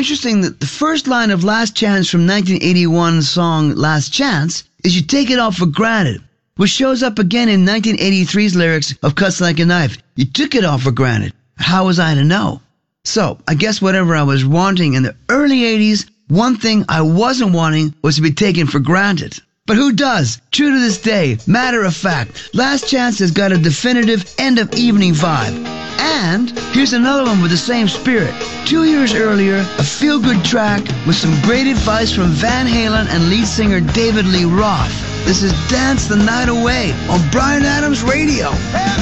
Interesting that the first line of Last Chance from 1981's song Last Chance is "You take it all for granted," which shows up again in 1983's lyrics of Cuts Like a Knife. You took it all for granted. How was I to know? So, I guess whatever I was wanting in the early 80s, one thing I wasn't wanting was to be taken for granted. But who does? True to this day, matter of fact, Last Chance has got a definitive end-of-evening vibe. And here's another one with the same spirit. 2 years earlier, a feel-good track with some great advice from Van Halen and lead singer David Lee Roth. This is Dance the Night Away on Bryan Adams Radio.